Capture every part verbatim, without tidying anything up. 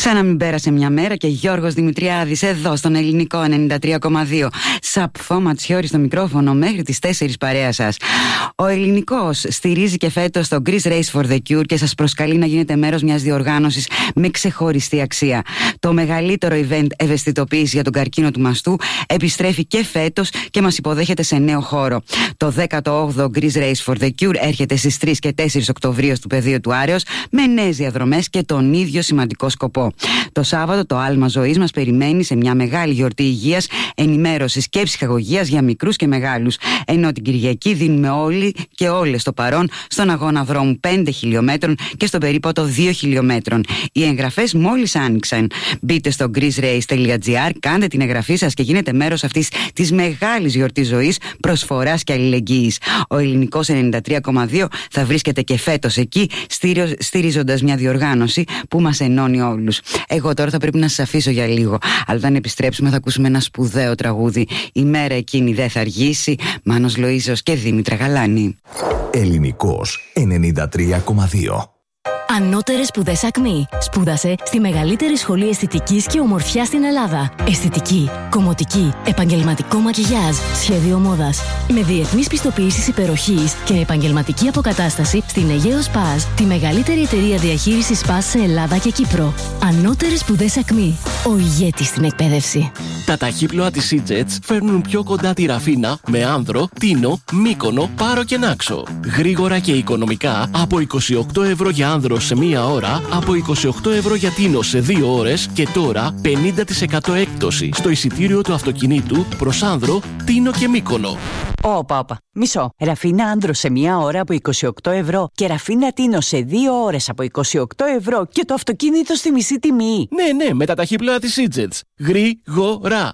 Σαν να μην πέρασε μια μέρα και Γιώργος Δημητριάδης εδώ στον Ελληνικό ενενήντα τρία κόμμα δύο. Σαπφό Ματσιόρι στο μικρόφωνο μέχρι τις τέσσερις παρέα σας. Ο Ελληνικός στηρίζει και φέτος το Greece Race for the Cure και σας προσκαλεί να γίνετε μέρος μιας διοργάνωσης με ξεχωριστή αξία. Το μεγαλύτερο event ευαισθητοποίηση για τον καρκίνο του μαστού επιστρέφει και φέτος και μας υποδέχεται σε νέο χώρο. Το δέκατο όγδοο Greece Race for the Cure έρχεται στις τρεις και τέσσερις Οκτωβρίου του Πεδίου του Άρεως με νέες διαδρομές και τον ίδιο σημαντικό σκοπό. Το Σάββατο το άλμα ζωής μας περιμένει σε μια μεγάλη γιορτή υγείας, ενημέρωσης και ψυχαγωγίας για μικρούς και μεγάλους. Ενώ την Κυριακή δίνουμε όλοι και όλες το παρόν στον αγώνα δρόμου πέντε χιλιόμετρων και στον περίπατο δύο χιλιόμετρων. Οι εγγραφές μόλις άνοιξαν. Μπείτε στο greece race τελεία gr, κάντε την εγγραφή σας και γίνετε μέρος αυτής της μεγάλης γιορτής ζωής, προσφοράς και αλληλεγγύης. Ο Ελληνικός ενενήντα τρία κόμμα δύο θα βρίσκεται και φέτος εκεί, στηρίζοντας μια διοργάνωση που μας ενώνει όλους. Εγώ τώρα θα πρέπει να σας αφήσω για λίγο, αλλά όταν επιστρέψουμε θα ακούσουμε ένα σπουδαίο τραγούδι. Η μέρα εκείνη δεν θα αργήσει. Μάνος Λοΐζος και Δήμητρα Γαλάνη. Ελληνικός ενενήντα τρία κόμμα δύο. Ανώτερες σπουδές Ακμή. Σπούδασε στη μεγαλύτερη σχολή αισθητικής και ομορφιάς στην Ελλάδα. Αισθητική, κομμωτική, επαγγελματικό μακιγιάζ, σχέδιο μόδας. Με διεθνείς πιστοποιήσεις υπεροχής και επαγγελματική αποκατάσταση στην Αιγαίος Πας, τη μεγαλύτερη εταιρεία διαχείρισης Πας σε Ελλάδα και Κύπρο. Ανώτερες σπουδές Ακμή. Ο ηγέτης στην εκπαίδευση. Τα ταχύπλοα της Seajets φέρνουν πιο κοντά τη Ραφίνα με Άνδρο, Τίνο, Μύκονο, Πάρο και Νάξο. Γρήγορα και οικονομικά από είκοσι οκτώ ευρώ για Άνδρο σε μία ώρα, από είκοσι οκτώ ευρώ για Τίνο σε δύο ώρες και τώρα πενήντα τοις εκατό έκπτωση στο εισιτήριο του αυτοκινήτου προς Άνδρο, Τίνο και Μύκονο. Όπα, όπα. Μισό. Ραφίνα Άνδρο σε μία ώρα από είκοσι οκτώ ευρώ και Ραφίνα Τίνο σε δύο ώρες από είκοσι οκτώ ευρώ και το αυτοκίνητο στη μισή τιμή. Ναι, ναι, με τα ταχύπλοα της Seajets. Γρήγορα.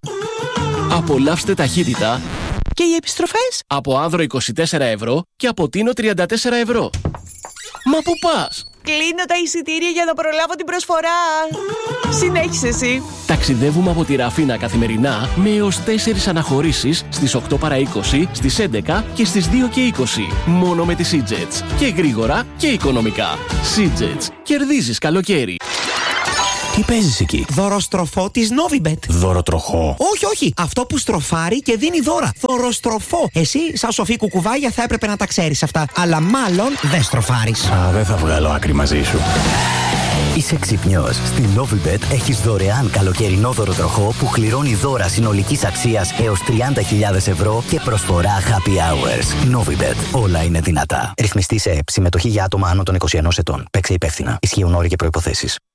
Απολαύστε ταχύτητα. Και οι επιστροφές? Από Άνδρο είκοσι τέσσερα ευρώ και από Τίνο τριάντα τέσσερα ευρώ. Μα πού πας? Κλείνω τα εισιτήρια για να προλάβω την προσφορά. Συνέχισε εσύ. Ταξιδεύουμε από τη Ραφίνα καθημερινά με έως τέσσερις αναχωρήσεις στις οκτώ παρά είκοσι, στις έντεκα και στις δύο και είκοσι. Μόνο με τη Seajets. Και γρήγορα και οικονομικά. Seajets. Κερδίζεις καλοκαίρι. Τι παίζεις εκεί? Δωροστροφό της Novibet. Δωροτροχό? Όχι, όχι. Αυτό που στροφάρει και δίνει δώρα. Δωροστροφό. Εσύ, σαν σοφή κουκουβάγια, θα έπρεπε να τα ξέρεις αυτά. Αλλά μάλλον δεν στροφάρεις. Α, δεν θα βγάλω άκρη μαζί σου. Είσαι ξυπνιός. Στη Novibet έχεις δωρεάν καλοκαιρινό δωροτροχό που κληρώνει δώρα συνολικής αξίας έως τριάντα χιλιάδες ευρώ και προσφορά happy hours. Novibet. Όλα είναι δυνατά. Ρυθμιστή σε ΕΕΠ. Συμμετοχή για άτομα άνω των είκοσι ενός ετών. Παίξε υπεύθυνα. Ισχύουν όροι και προϋποθέσεις.